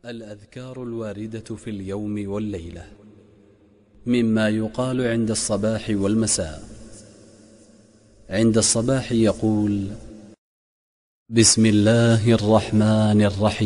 الأذكار الواردة في اليوم والليلة مما يقال عند الصباح والمساء. عند الصباح يقول: بسم الله الرحمن الرحيم.